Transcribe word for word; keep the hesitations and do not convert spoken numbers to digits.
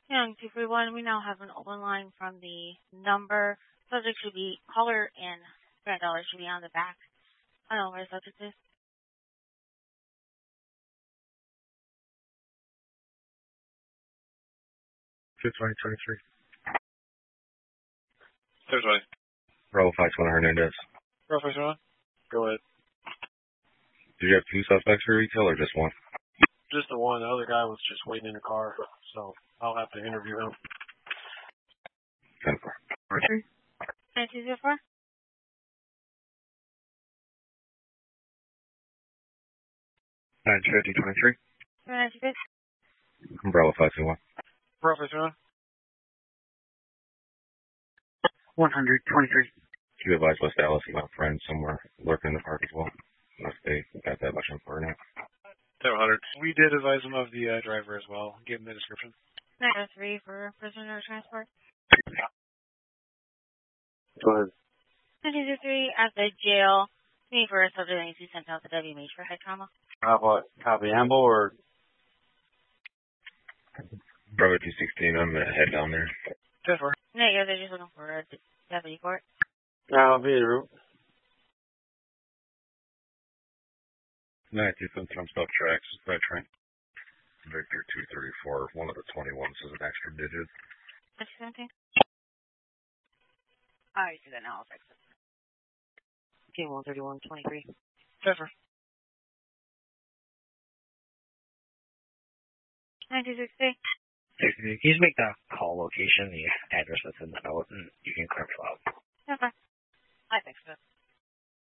Young two three one, we now have an open line from the number. Subject should be caller and grant dollar should be on the back. I don't know where the subject is. two twenty twenty-three. two twenty. Bravo five twenty Hernandez. Bravo five twenty. Go ahead. Do you have two suspects for retail or just one? Just the one. The other guy was just waiting in the car, so I'll have to interview him. ten four. nine two zero four? nine fifty twenty-three. nine two six? Bravo five two one. Bravo five twenty. one hundred twenty-three. You advise West Dallas you got a friend somewhere lurking in the park as well. Unless they got that much info now. seven hundred. We did advise him of the uh, driver as well. Give him the description. nine oh three for prisoner transport. Go ahead. nine two zero three at the jail. Me for a subject that needs to be sent out to W M H for head trauma. Uh, what? Copy Amble or? Bravo two sixteen, I'm gonna head down there. ten four. No, yeah, they're just looking for a deputy court. I'll be en route. nine two seven, I'm stop tracks. That train. Victor two thirty-four, one of the twenty-ones is an extra digit. What's something? I see that now. I'll fix it. Okay, one thirty-one twenty-three. ten four. nine two six three. Can you just make the call location, the address that's in the note, and you can correct file? ten four. I fixed it.